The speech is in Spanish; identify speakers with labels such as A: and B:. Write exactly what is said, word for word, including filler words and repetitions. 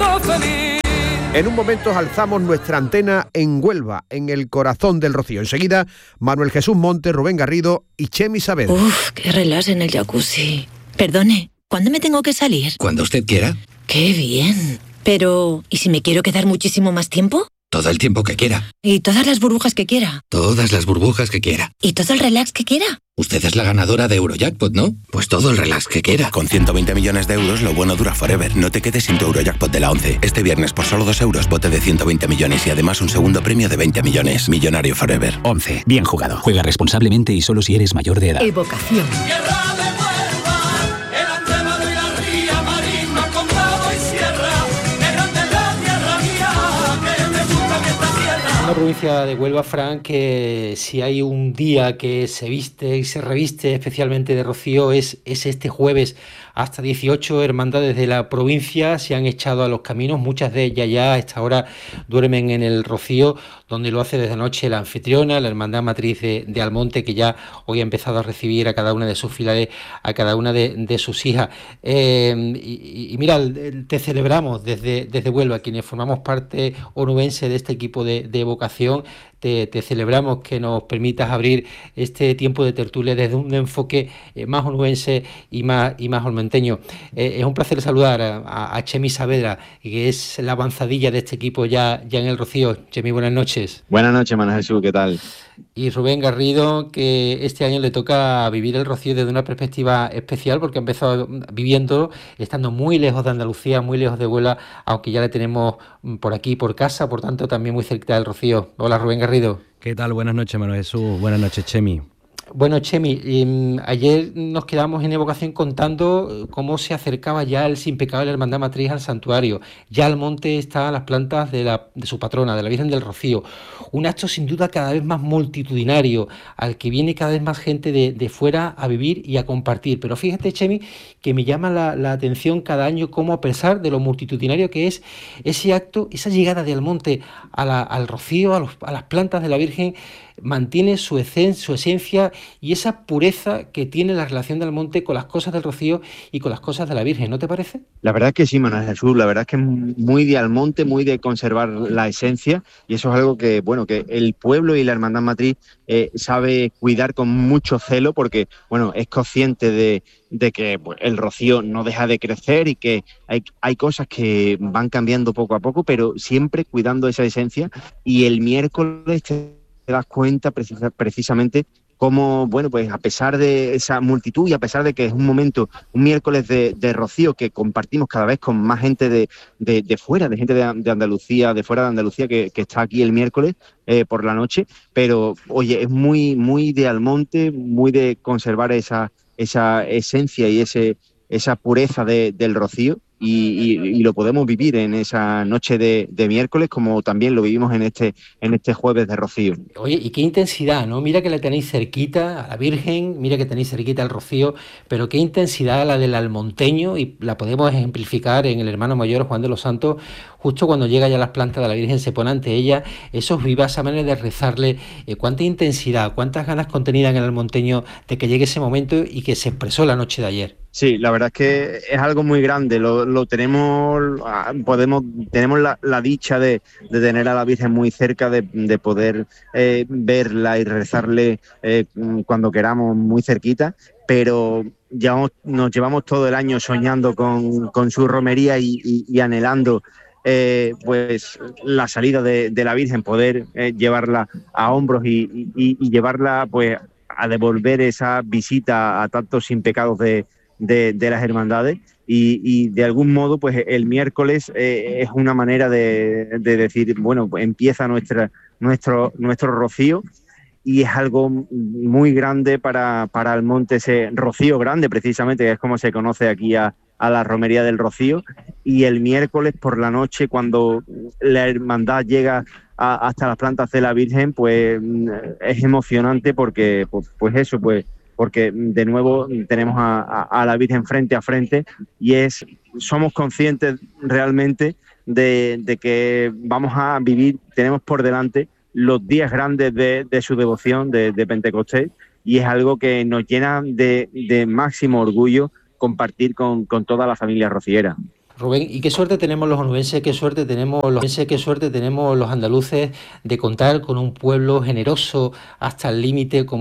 A: siendo feliz.
B: En un momento alzamos nuestra antena en Huelva, en el corazón del Rocío. Enseguida, Manuel Jesús Montes, Rubén Garrido y Chemi Saavedra.
C: Uf, qué relax en el jacuzzi. Perdone, ¿cuándo me tengo que salir?
D: Cuando usted quiera.
C: ¡Qué bien! Pero, ¿y si me quiero quedar muchísimo más tiempo?
D: Todo el tiempo que quiera.
C: ¿Y todas las burbujas que quiera?
D: Todas las burbujas que quiera.
C: ¿Y todo el relax que quiera?
D: Usted es la ganadora de Eurojackpot, ¿no? Pues todo el relax que quiera.
E: Con ciento veinte millones de euros, lo bueno dura forever. No te quedes sin tu Eurojackpot de la once. Este viernes, por solo dos euros, bote de ciento veinte millones y además un segundo premio de veinte millones. Millonario forever.
F: once. Bien jugado. Juega responsablemente y solo si eres mayor de edad.
G: Evocación.
H: Una provincia de Huelva, Fran, que si hay un día que se viste y se reviste especialmente de rocío es, es este jueves. Hasta dieciocho hermandades de la provincia se han echado a los caminos, muchas de ellas ya a esta hora duermen en el Rocío, donde lo hace desde anoche la anfitriona, la Hermandad Matriz de, de Almonte, que ya hoy ha empezado a recibir a cada una de sus filares, a cada una de, de sus hijas. Eh, y, y mira, te celebramos desde, desde Huelva, quienes formamos parte onubense de este equipo de, de evocación. Te, te celebramos que nos permitas abrir este tiempo de tertulia desde un enfoque eh, más onubense y más, y más olmenteño. Eh, es un placer saludar a, a Chemi Saavedra, que es la avanzadilla de este equipo ya, ya en el Rocío. Chemi, buenas noches.
I: Buenas noches, Manuel Jesús, ¿qué tal?
H: Y Rubén Garrido, que este año le toca vivir el Rocío desde una perspectiva especial, porque ha empezado viviendo, estando muy lejos de Andalucía, muy lejos de Huelva, aunque ya le tenemos por aquí, por casa, por tanto también muy cerca del Rocío. Hola, Rubén Garrido.
J: ¿Qué tal? Buenas noches, Manuel Jesús. Buenas noches, Chemi.
H: Bueno, Chemi, eh, ayer nos quedamos en evocación contando cómo se acercaba ya el sin pecado de la Hermandad Matriz al santuario. Ya al monte está a las plantas de, la, de su patrona, de la Virgen del Rocío. Un acto sin duda cada vez más multitudinario, al que viene cada vez más gente de, de fuera a vivir y a compartir. Pero fíjate, Chemi, que me llama la, la atención cada año cómo, a pesar de lo multitudinario que es ese acto, esa llegada de Almonte a la, al Rocío, a, los, a las plantas de la Virgen, mantiene su, esen, su esencia y esa pureza que tiene la relación del Almonte con las cosas del Rocío y con las cosas de la Virgen, ¿no te parece?
I: La verdad es que sí, Manuel Jesús, la verdad es que es muy de Almonte, muy de conservar la esencia, y eso es algo que, bueno, que el pueblo y la Hermandad Matriz eh, sabe cuidar con mucho celo, porque, bueno, es consciente de, de que pues, el Rocío no deja de crecer y que hay, hay cosas que van cambiando poco a poco, pero siempre cuidando esa esencia. Y el miércoles te te das cuenta precisa, precisamente cómo, bueno, pues a pesar de esa multitud y a pesar de que es un momento, un miércoles de, de Rocío que compartimos cada vez con más gente de, de, de fuera, de gente de, de Andalucía, de fuera de Andalucía que, que está aquí el miércoles eh, por la noche, pero oye, es muy, muy de Almonte, muy de conservar esa, esa esencia y ese, esa pureza de, del Rocío. Y, y, y lo podemos vivir en esa noche de, de miércoles, como también lo vivimos en este en este jueves de Rocío.
H: Oye, y qué intensidad, ¿no? Mira que la tenéis cerquita a la Virgen, mira que tenéis cerquita al Rocío, pero qué intensidad la del almonteño, y la podemos ejemplificar en el hermano mayor Juan de los Santos, justo cuando llega ya a las plantas de la Virgen, se pone ante ella esos vivas, esa manera de rezarle, eh, cuánta intensidad, cuántas ganas contenidas en el almonteño de que llegue ese momento y que se expresó la noche de ayer.
I: Sí, la verdad es que es algo muy grande, lo, lo tenemos, podemos, tenemos la, la dicha de, de tener a la Virgen muy cerca, de, de poder eh, verla y rezarle eh, cuando queramos muy cerquita, pero ya nos llevamos todo el año soñando con, con su romería y, y, y anhelando eh, pues la salida de, de la Virgen, poder eh, llevarla a hombros y, y, y llevarla pues a devolver esa visita a tantos sin pecados de De, de las hermandades y, y de algún modo pues el miércoles eh, es una manera de, de decir, bueno, pues empieza nuestra, nuestro, nuestro Rocío, y es algo muy grande para, para Almonte, ese Rocío grande precisamente, que es como se conoce aquí a, a la romería del Rocío. Y el miércoles por la noche, cuando la hermandad llega a, hasta las plantas de la Virgen, pues es emocionante porque pues, pues eso, pues porque de nuevo tenemos a, a, a la Virgen frente a frente, y es somos conscientes realmente de, de que vamos a vivir, tenemos por delante los días grandes de, de su devoción, de, de Pentecostés, y es algo que nos llena de, de máximo orgullo compartir con, con toda la familia rociera.
H: Rubén, y qué suerte tenemos los onubenses, qué suerte tenemos los qué suerte tenemos los andaluces de contar con un pueblo generoso hasta el límite como